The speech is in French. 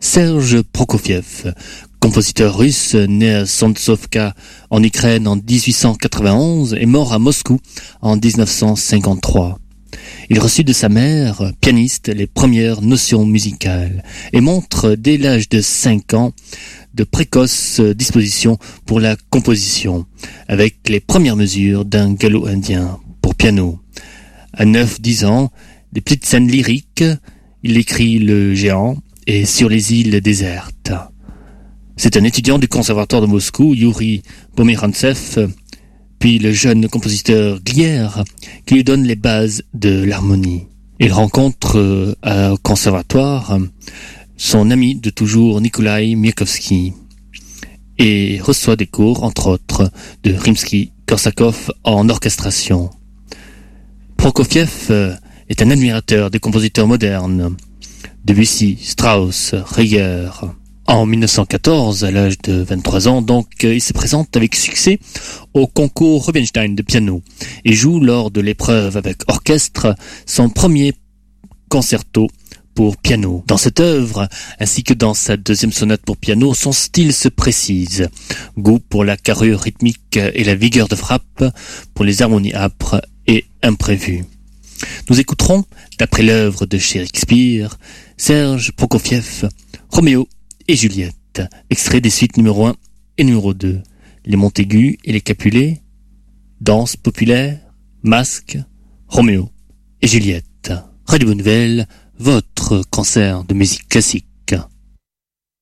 Serge Prokofiev, compositeur russe né à Santsovka en Ukraine en 1891 et mort à Moscou en 1953. Il reçut de sa mère, pianiste, les premières notions musicales et montre dès l'âge de 5 ans de précoces dispositions pour la composition, avec les premières mesures d'un galop indien pour piano. À 9-10 ans, des petites scènes lyriques, il écrit Le Géant et Sur les îles désertes. C'est un étudiant du conservatoire de Moscou, Yuri Pomerantsev, puis le jeune compositeur Glier, qui lui donne les bases de l'harmonie. Il rencontre au conservatoire son ami de toujours Nikolai Miakovsky et reçoit des cours, entre autres, de Rimsky-Korsakov en orchestration. Prokofiev est un admirateur des compositeurs modernes, Debussy, Strauss, Reger. En 1914, à l'âge de 23 ans, donc, il se présente avec succès au concours Rubinstein de piano et joue lors de l'épreuve avec orchestre son premier concerto pour piano. Dans cette œuvre, ainsi que dans sa deuxième sonate pour piano, son style se précise. Goût pour la carrure rythmique et la vigueur de frappe, pour les harmonies âpres et imprévues. Nous écouterons, d'après l'œuvre de Shakespeare, Serge Prokofiev, Roméo et Juliette, extrait des suites numéro 1 et numéro 2, les Montaigu et les Capulet, danse populaire, masque, Roméo et Juliette. Radio Bonne Nouvelle, votre concert de musique classique.